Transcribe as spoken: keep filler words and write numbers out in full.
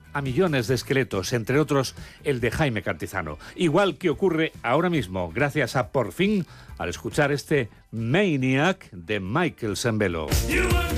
a millones de esqueletos, entre otros el de Jaime Cantizano. Igual que ocurre ahora mismo, gracias a Por Fin, al escuchar este Maniac de Michael Sembello.